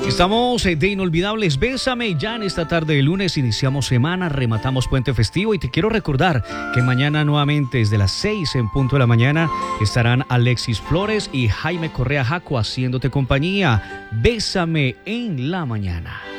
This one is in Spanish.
Estamos de Inolvidables Bésame. Ya en esta tarde de lunes iniciamos semana, rematamos puente festivo y te quiero recordar que mañana nuevamente desde las 6 en punto de la mañana estarán Alexis Flores y Jaime Correa Jaco haciéndote compañía. Bésame en la mañana.